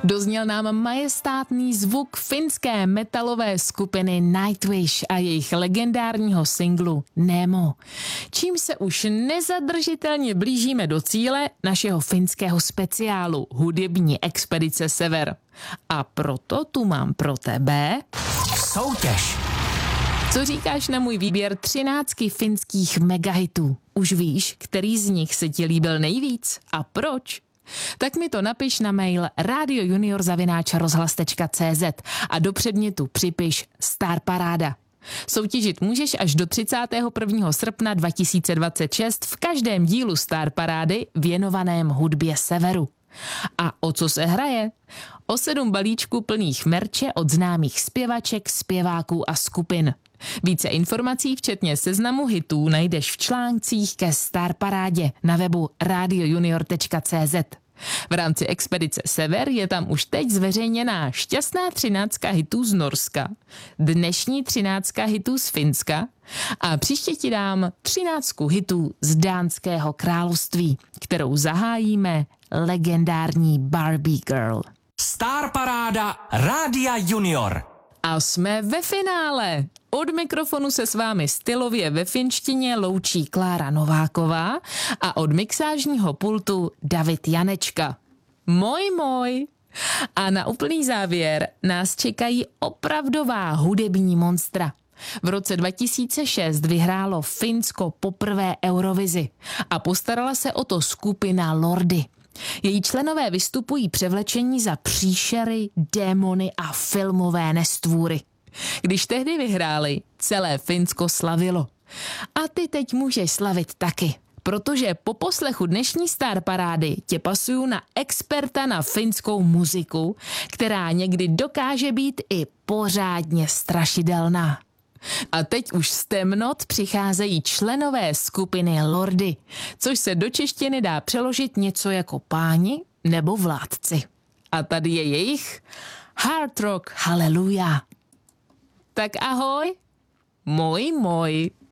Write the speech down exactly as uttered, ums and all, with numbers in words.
Dozněl nám majestátný zvuk finské metalové skupiny Nightwish a jejich legendárního singlu Nemo, čím se už nezadržitelně blížíme do cíle našeho finského speciálu Hudební expedice Sever. A proto tu mám pro tebe soutěž. Co říkáš na můj výběr třinácti finských megahitů? Už víš, který z nich se ti líbil nejvíc a proč? Tak mi to napiš na mail radiojunior zavináč rozhlas tečka cé zet a do předmětu připiš Star Paráda. Soutěžit můžeš až do třicátého prvního srpna dva tisíce dvacet šest v každém dílu Star Parády věnovaném hudbě Severu. A o co se hraje? O sedm balíčků plných merče od známých zpěvaček, zpěváků a skupin. Více informací, včetně seznamu hitů, najdeš v článcích ke Star Parádě na webu radiojunior tečka cé zet. V rámci expedice Sever je tam už teď zveřejněná šťastná třináctka hitů z Norska, dnešní třináctka hitů z Finska a příště ti dám třináctku hitů z Dánského království, kterou zahájíme legendární Barbie Girl. Star Paráda Rádia Junior. A jsme ve finále. Od mikrofonu se s vámi stylově ve finštině loučí Klára Nováková a od mixážního pultu David Janečka. Moj, moj. A na úplný závěr nás čekají opravdová hudební monstra. V roce dva tisíce šest vyhrálo Finsko poprvé Eurovizi a postarala se o to skupina Lordi. Její členové vystupují převlečení za příšery, démony a filmové nestvůry. Když tehdy vyhráli, celé Finsko slavilo. A ty teď můžeš slavit taky, protože po poslechu dnešní Star Parády tě pasuju na experta na finskou muziku, která někdy dokáže být i pořádně strašidelná. A teď už z temnot přicházejí členové skupiny Lordi, což se do češtiny dá přeložit něco jako páni nebo vládci. A tady je jejich Hard Rock Hallelujah. Tak ahoj, moj, moj.